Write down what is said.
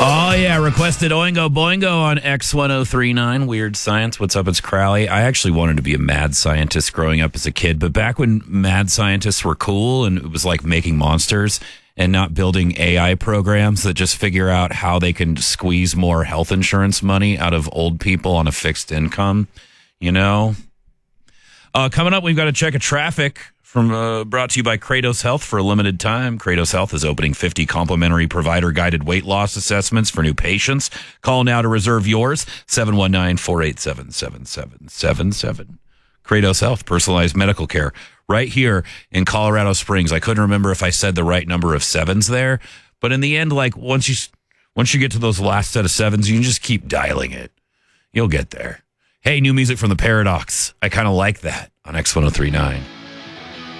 Oh, yeah. Requested Oingo Boingo on X1039. Weird Science. What's up? It's Crowley. I actually wanted to be a mad scientist growing up as a kid, but back when mad scientists were cool and it was like making monsters and not building AI programs that just figure out how they can squeeze more health insurance money out of old people on a fixed income, you know? Coming up, we've got a check of traffic brought to you by Kratos Health for a limited time. Kratos Health is opening 50 complimentary provider-guided weight loss assessments for new patients. Call now to reserve yours, 719-487-7777. Kratos Health, personalized medical care, right here in Colorado Springs. I couldn't remember if I said the right number of sevens there, but in the end, like once you get to those last set of sevens, you can just keep dialing it. You'll get there. Hey, new music from The Paradox. I kind of like that on X1039.